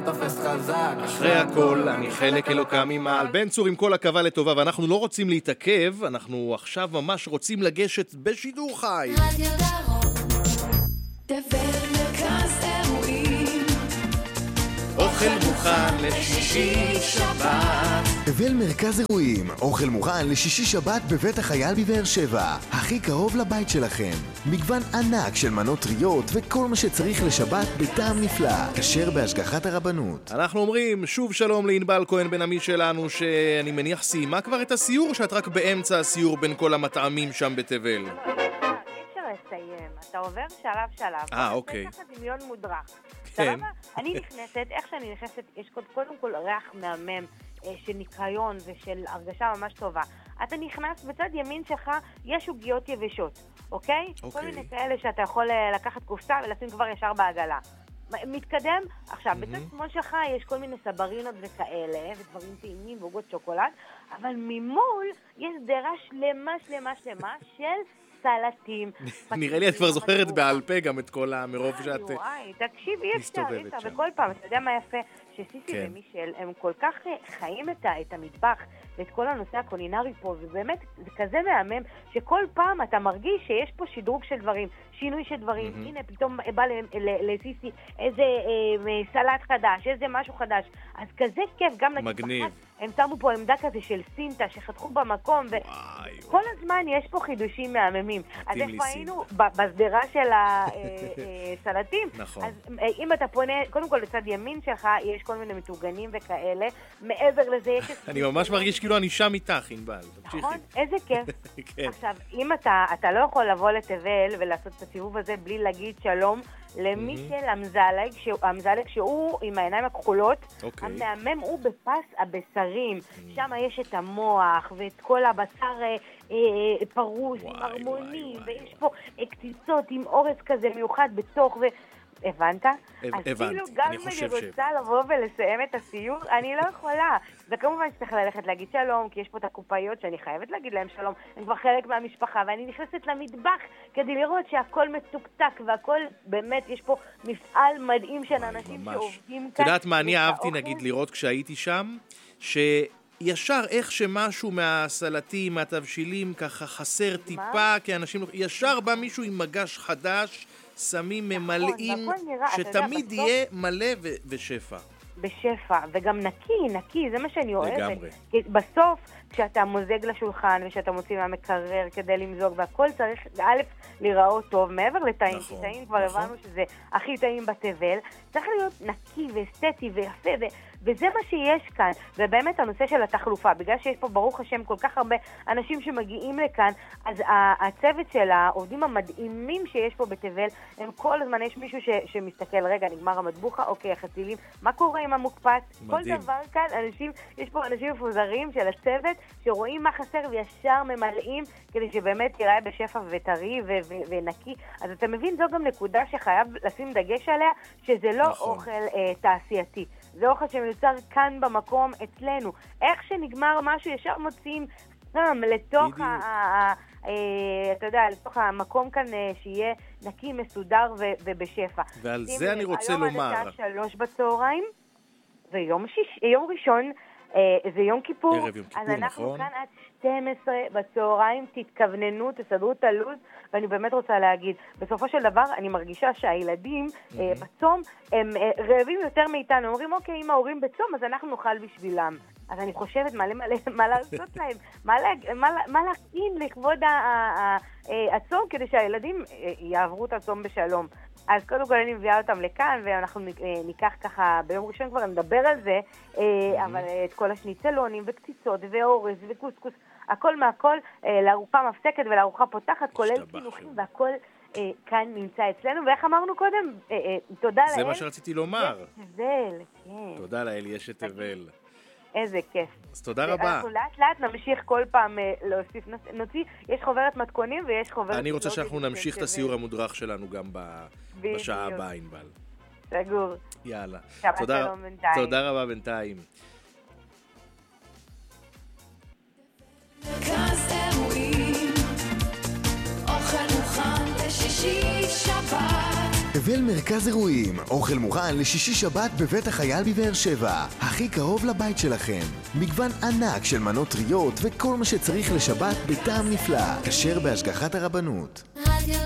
תופס חזק. אחרי הכל, אני חלק אלוקה ממעל. בן צור עם כל עכבה לטובה, ואנחנו לא רוצים להתעכב, אנחנו עכשיו ממש רוצים לגשת בשידור חי. רדיו דרום, תבל מרכז אירועים, אוכל מוכן לשישי שבת. תבל מרכז אירועים, אוכל מוכן לשישי שבת בבית החייל בבאר שבע, הכי קרוב לבית שלכם. מגוון ענק של מנות טריות וכל מה שצריך לשבת בטעם נפלא, כשר בהשגחת הרבנות. אנחנו אומרים שוב שלום לענבל כהן בן עמי שלנו, שאני מניח סיימה כבר את הסיור, שאת רק באמצע הסיור בין כל המטעמים שם בתבל. לסיים, אתה עובר שלב. אוקיי. זה ככה דמיון מודרך. כן. אני נכנסת, איך שאני נכנסת, יש קודם כל ריח מהמם של ניקיון ושל הרגשה ממש טובה. אתה נכנס, בצד ימין שלך יש עוגיות יבשות, אוקיי? כל מיני כאלה שאתה יכול לקחת קופסה ולשים כבר ישר בעגלה. מתקדם, עכשיו, בצד שמאל שלך יש כל מיני סברינות וכאלה, ודברים טעימים ועוגות שוקולד, אבל ממול יש דרה שלמה של סלטים. נראה לי את כבר זוכרת בעל פה גם את כל המרוב שאת תקשיב, אי אפשר, וכל פעם, אתה יודע מה יפה? שסיסי ומישל, הם כל כך חיים את המטבח ואת כל הנושא הקולינרי פה, ובאמת זה כזה מהמם, שכל פעם אתה מרגיש שיש פה שדרוג של דברים, שינוי של דברים, הנה פתאום בא לסיסי איזה סלט חדש, איזה משהו חדש, אז כזה כיף, גם מגניב. הם שמו פה עמדה כזה של סינטה שחתכו במקום, וכל הזמן יש פה חידושים מהממים. אז איפה היינו? בסדרה של הסלטים. נכון. אז אם אתה פונה, קודם כל לצד ימין שלך יש כל מיני מטוגנים וכאלה, מעבר לזה יש... אני ממש מרגיש כאילו אני שם איתך, ענבל. נכון? איזה כיף. כן. עכשיו, אם אתה לא יכול לבוא לתבל ולעשות את הסיבוב הזה בלי להגיד שלום למישל המזלג, שהוא עם העיניים הכחולות, המהמם הוא בפס הבשרים, שם יש את המוח ואת כל הבשר פרוס עם הרמונים, ויש פה קציצות עם אורז כזה מיוחד בתוך, הבנת? אפילו גם אם אני רוצה לבוא ולסיים את הסיור, אני לא יכולה. וכמובן שצריך ללכת להגיד שלום, כי יש פה את הקופאיות שאני חייבת להגיד להם שלום, הם כבר חלק מהמשפחה, ואני נכנסת למטבח כדי לראות שהכל מתוקתק, והכל באמת, יש פה מפעל מדהים של אנשים שעובדים כאן. את יודעת מה אני אהבתי נגיד לראות כשהייתי שם? שישר איך שמשהו מהסלטים, מהתבשילים ככה חסר טיפה, כי אנשים ישר בא מישהו עם מגש חדש, שמים ממלאים, שתמיד יהיה מלא ושפע. בשפע, וגם נקי, זה מה שאני אוהבת. לגמרי. בסוף, כשאתה מוזג לשולחן ושאתה מוציא מהמקרר כדי למזוג, והכל צריך, א', להיראות טוב, מעבר לטעים, כי טעים כבר הבנו שזה הכי טעים בתבל, צריך להיות נקי ואסתטי ויפה, וזה מה שיש כאן, ובאמת הנושא של התחלופה, בגלל שיש פה ברוך השם כל כך הרבה אנשים שמגיעים לכאן, אז הצוות של העובדים המדהימים שיש פה בתבל, הם כל הזמן, יש מישהו שמסתכל, רגע, נגמר המטבוחה, אוקיי, החצילים, מה קורה עם המוקפץ? מדהים. כל דבר כאן, יש פה אנשים מפוזרים של הצוות, שרואים מה חסר וישר ממלאים, כדי שבאמת יראה בשפע וטרי ונקי, אז אתה מבין, זו גם נקודה שחייב לשים דגש עליה, שזה לא אוכל תעשייתי. זה אוכל שמיוצר כאן במקום אצלנו. איך שנגמר משהו, ישר מוצאים לתוך אתה יודע, לתוך המקום כאן שיהיה נקי, מסודר ובשפע. ועל זה אני רוצה לומר. היום עד השעה 3 בצהריים, ויום ראשון, זה יום כיפור. אז אנחנו כאן עד 12 בצהריים, תתכווננו, תסדרו את הלו"ז, ואני באמת רוצה להגיד, בסופו של דבר אני מרגישה שהילדים בצום הם רעבים יותר מאיתנו, אומרים אוקיי, אם ההורים בצום אז אנחנו נאכל בשבילם. אז אני חושבת מה לעשות להם, מה להכין לכבוד הצום כדי שהילדים יעברו את הצום בשלום. אז קודם כל אני מביאה אותם לכאן, ואנחנו ניקח ככה, ביום ראשון כבר נדבר על זה, אבל את כל השניצלונים וקציצות ואורז וקוסקוס, הכל מהכל, לארוחה מפסקת ולארוחה פותחת, כולל קינוחים והכל כאן נמצא אצלנו, ואיך אמרנו קודם, תודה לאל. זה מה שרציתי לומר. יש תבל, כן. תודה לאל, יש תבל. איזה כיף. אז תודה רבה. אנחנו לאט לאט נמשיך כל פעם להוסיף, נוציא, יש חוברת מתכונים ויש חוברת... אני רוצה שאנחנו נמשיך את הסיור המודרך שלנו גם בשעה הבאה, ענבל. סגור. יאללה. שבת שלום בינתיים. תודה רבה בינתיים. מרכז אירועים, אוכל מוכן לשישי שבת. תבל מרכז אירועים, אוכל מוכן לשישי שבת בבית החייל בבאר שבע, הכי קרוב לבית שלכם. מגוון ענק של מנות טריות וכל מה שצריך לשבת בטעם נפלא, כשר בהשגחת הרבנות.